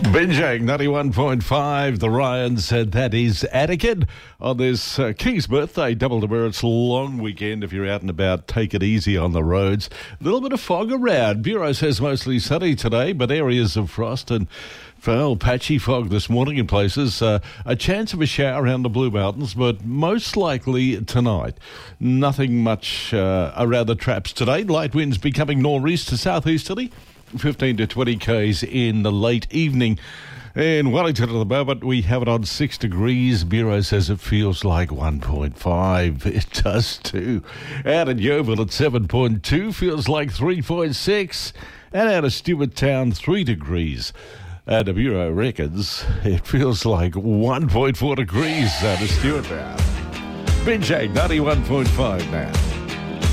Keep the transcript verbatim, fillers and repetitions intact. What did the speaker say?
Binjang ninety-one point five. The Ryan said that is Anakin on this uh, King's birthday double demerits long weekend. If you're out and about, take it easy on the roads. A little bit of fog around. Bureau says mostly sunny today, but areas of frost and well, patchy fog this morning in places. Uh, a chance of a shower around the Blue Mountains, but most likely tonight. Nothing much uh, around the traps today. Light winds becoming northeast to southeasterly. fifteen to twenty k's in the late evening. In Wellington at the moment, we have it on six degrees. Bureau says it feels like one point five. It does too. Out at Yeovil at seven point two, feels like three point six. And out of Stewarttown, three degrees. And the Bureau reckons it feels like one point four degrees out of Stewarttown. Binjang ninety-one point five now.